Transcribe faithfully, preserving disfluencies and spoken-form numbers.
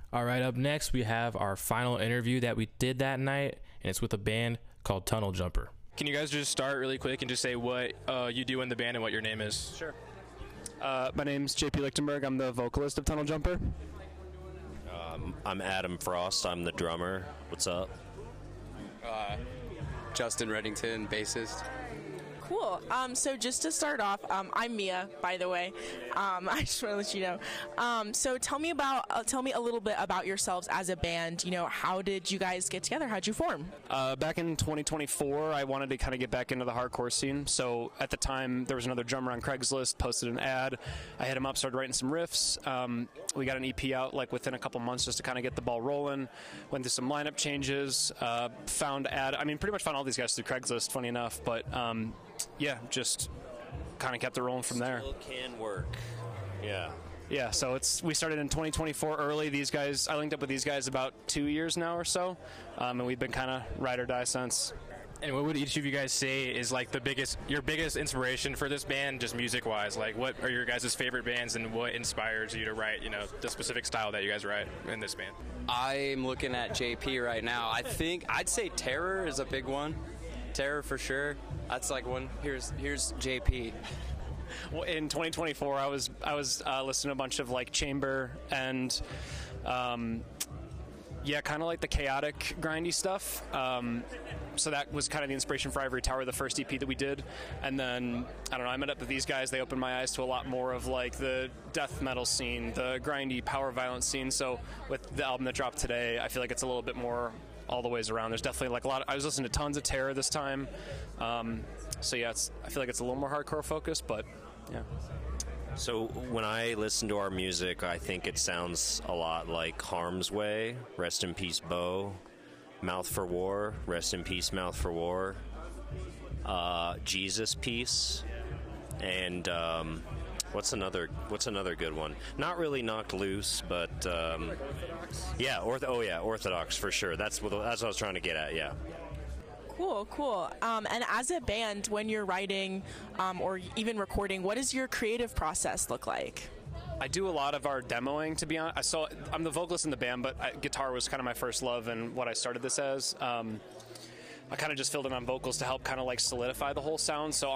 All right, up next we have our final interview that we did that night, and it's with a band called Tunnel Jumper. Can you guys just start really quick and just say what uh, you do in the band and what your name is? Sure. Uh, my name's J P Lichtenberg. I'm the vocalist of Tunnel Jumper. Um, I'm Adam Frost. I'm the drummer. What's up? Uh, Justin Reddington, bassist. Cool. Um, so just to start off, um, I'm Mia, by the way. Um, I just want to let you know. Um, so tell me about, uh, tell me a little bit about yourselves as a band. You know, how did you guys get together? How'd you form? Uh, back in twenty twenty-four, I wanted to kind of get back into the hardcore scene. So at the time, there was another drummer on Craigslist, posted an ad. I hit him up, started writing some riffs. Um, we got an E P out like within a couple months just to kind of get the ball rolling. Went through some lineup changes. Uh, found ad. I mean, pretty much found all these guys through Craigslist. Funny enough, but. Um, Yeah, just kind of kept it rolling from there. Still can work. Yeah. Yeah, so it's we started in twenty twenty-four early. These guys, I linked up with these guys about two years now or so, um, and we've been kind of ride or die since. And what would each of you guys say is like the biggest, your biggest inspiration for this band, just music-wise? Like, what are your guys' favorite bands, and what inspires you to write, you know, the specific style that you guys write in this band? I'm looking at J P right now. I think I'd say Terror is a big one. Terror for sure. That's like one. Here's here's J P. Well, in twenty twenty-four, I was I was uh, listening to a bunch of like chamber and um, yeah, kind of like the chaotic grindy stuff. Um, so that was kind of the inspiration for Ivory Tower, the first E P that we did. And then I don't know, I met up with these guys. They opened my eyes to a lot more of like the death metal scene, the grindy power violence scene. So with the album that dropped today, I feel like it's a little bit more all the ways around. There's definitely like a lot of, I was listening to tons of Terror this time. Um, so yeah, it's, I feel like it's a little more hardcore focused, but yeah. So when I listen to our music, I think it sounds a lot like Harm's Way, Rest in Peace Bo, Mouth for War, Rest in Peace Mouth for War, uh, Jesus Peace, and um, what's another what's another good one? Not really Knocked Loose, but um, yeah, orth- oh yeah, Orthodox for sure. That's what that's what I was trying to get at. Yeah. Cool, cool. Um, and as a band, when you're writing um, or even recording, what does your creative process look like? I do a lot of our demoing, to be honest. I saw I'm the vocalist in the band, but I, guitar was kind of my first love and what I started this as. Um, I kind of just filled in on vocals to help kind of like solidify the whole sound. So